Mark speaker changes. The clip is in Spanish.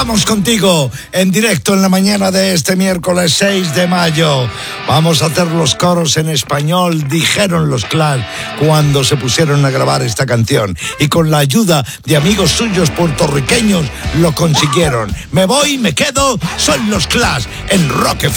Speaker 1: Vamos contigo en directo en la mañana de este miércoles 6 de mayo. Vamos a hacer los coros en español, dijeron los Clash cuando se pusieron a grabar esta canción. Y con la ayuda de amigos suyos puertorriqueños lo consiguieron. Me voy, me quedo, son los Clash en Rock FM.